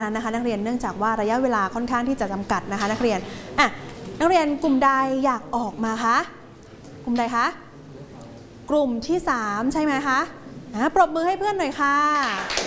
นะคะนักเรียนเนื่องจากว่าระยะเวลาค่อนข้างที่จะจำกัดนะคะนักเรียนนักเรียนกลุ่มใดอยากออกมาคะกลุ่มใดคะกลุ่มที่3ใช่ไหมคะปรบมือให้เพื่อนหน่อยค่ะ